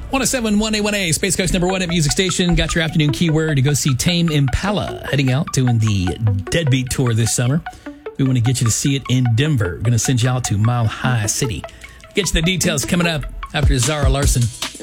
107.1A1A, Space Coast number one at Music Station. Got your afternoon keyword to go see Tame Impala heading out doing the Deadbeat Tour this summer. We want to get you to see it in Denver. We're going to send you out to Mile High City. Get you the details coming up after Zara Larson.